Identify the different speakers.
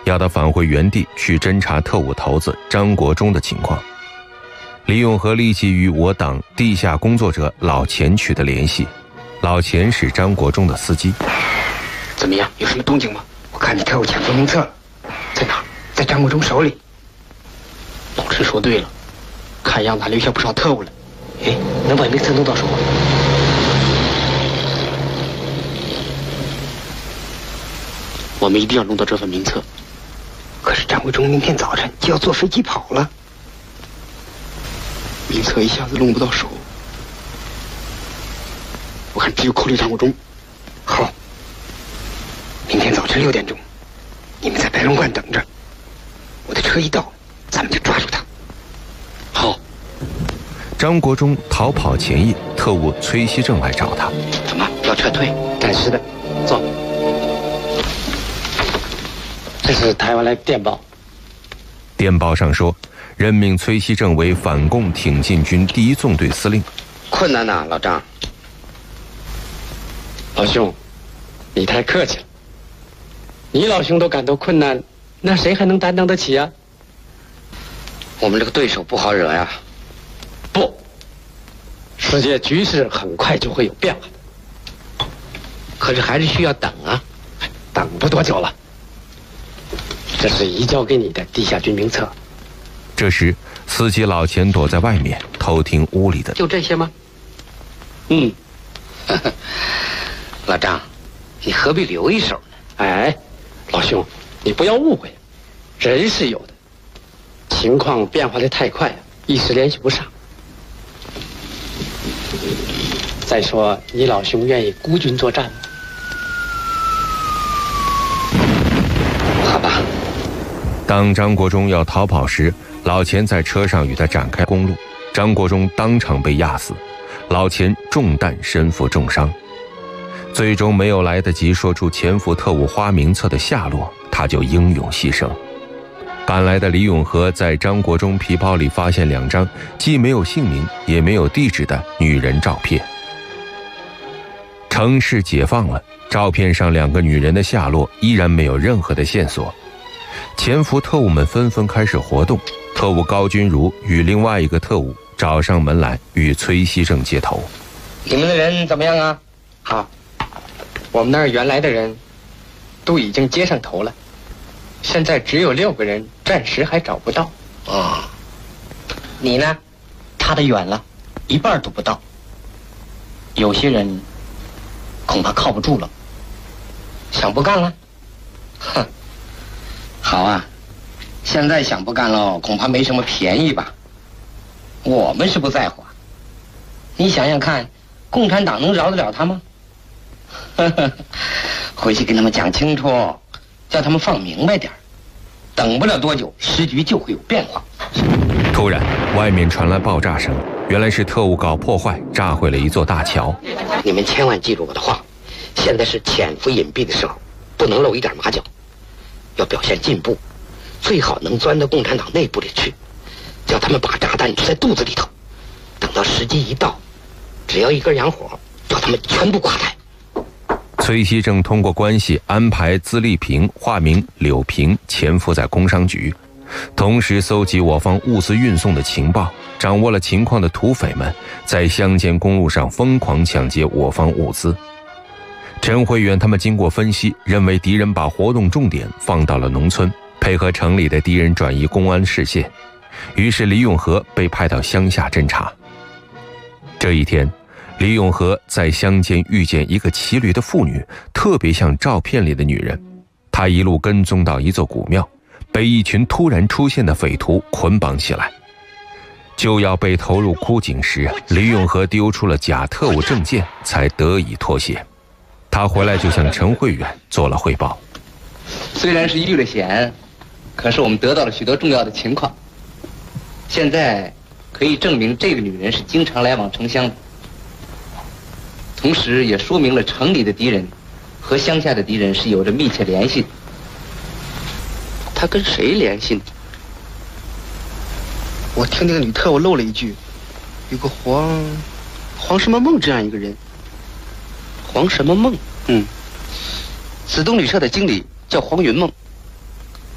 Speaker 1: 要他返回原地去侦查特务头子张国忠的情况。李永和立即与我党地下工作者老钱取得联系，老钱是张国忠的司机。
Speaker 2: 怎么样？有什么动静吗？我看你特务潜伏名册了，在哪儿？在张国忠手里。
Speaker 3: 老陈说对了，看样子还留下不少特务了。
Speaker 2: 哎，能把名册弄到手吗？
Speaker 3: 我们一定要弄到这份名册。
Speaker 2: 可是张国忠明天早晨就要坐飞机跑了，
Speaker 3: 名册一下子弄不到手，我看只有扣留张国忠。
Speaker 2: 好，明天早晨6点钟，你们在白龙观等着，我的车一到，咱们就抓住他。
Speaker 3: 好。
Speaker 1: 张国忠逃跑前夜，特务崔锡正来找他。
Speaker 3: 怎么要撤退？
Speaker 2: 暂时的。
Speaker 3: 坐。这是台湾来的电报。
Speaker 1: 电报上说，任命崔锡正为反共挺进军第1纵队司令。
Speaker 4: 困难呐，老张。
Speaker 3: 老兄，你太客气了。你老兄都感到困难，那谁还能担当得起啊？
Speaker 4: 我们这个对手不好惹呀。
Speaker 3: 不，世界局势很快就会有变化的。
Speaker 4: 可是还是需要等啊。
Speaker 3: 等不多久了。这是移交给你的地下军名册。
Speaker 1: 这时，司机老钱躲在外面偷听屋里的。
Speaker 3: 就这些吗？
Speaker 4: 老张，你何必留一手呢？
Speaker 3: 哎，老兄，你不要误会，人是有的，情况变化的太快了，一时联系不上。再说，你老兄愿意孤军作战吗？
Speaker 4: 好吧。
Speaker 1: 当张国忠要逃跑时，老钱在车上与他展开公路，张国忠当场被压死，老钱中弹身负重伤，最终没有来得及说出潜伏特务花名册的下落，他就英勇牺牲。赶来的李永和在张国忠皮包里发现2张既没有姓名也没有地址的女人照片。城市解放了，照片上2个女人的下落依然没有任何的线索。潜伏特务们纷纷开始活动，特务高君如与另外一个特务找上门来与崔锡正接头。
Speaker 4: 你们的人怎么样啊？
Speaker 3: 好，我们那儿原来的人都已经接上头了，现在只有6个人暂时还找不到。
Speaker 4: 哦，你呢？
Speaker 5: 差得远了，一半都不到。有些人恐怕靠不住了，
Speaker 4: 想不干了？哼，好啊，现在想不干喽，恐怕没什么便宜吧。我们是不在乎啊，你想想看，共产党能饶得了他吗？回去跟他们讲清楚，叫他们放明白点儿，等不了多久，时局就会有变化。
Speaker 1: 突然，外面传来爆炸声，原来是特务搞破坏，炸毁了一座大桥。
Speaker 4: 你们千万记住我的话，现在是潜伏隐蔽的时候，不能露一点马脚，要表现进步，最好能钻到共产党内部里去，叫他们把炸弹吃在肚子里头，等到时机一到，只要一根洋火，叫他们全部垮台。
Speaker 1: 崔锡正通过关系安排资丽萍化名柳萍潜伏在工商局，同时搜集我方物资运送的情报，掌握了情况的土匪们在乡间公路上疯狂抢劫我方物资。陈慧远他们经过分析，认为敌人把活动重点放到了农村，配合城里的敌人转移公安视线，于是李永和被派到乡下侦查。这一天，李永和在乡间遇见一个骑驴的妇女，特别像照片里的女人。他一路跟踪到一座古庙，被一群突然出现的匪徒捆绑起来，就要被投入枯井时，李永和丢出了假特务证件，才得以脱险。他回来就向陈慧远做了汇报。
Speaker 6: 虽然是遇了险，可是我们得到了许多重要的情况。现在可以证明这个女人是经常来往城乡的，同时也说明了城里的敌人和乡下的敌人是有着密切联系的。
Speaker 3: 他跟谁联系呢？我听那个女特务漏了一句，有个黄什么梦这样一个人。黄什么梦？子东旅社的经理叫黄云梦，